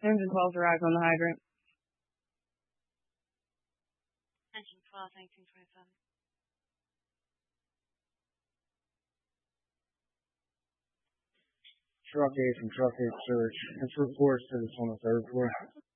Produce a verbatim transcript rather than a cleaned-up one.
Engine twelve arrived on the hydrant. Engine twelve, nineteen twenty-seven. Truck eight from Truck eight Search. It's reports to this on the third floor.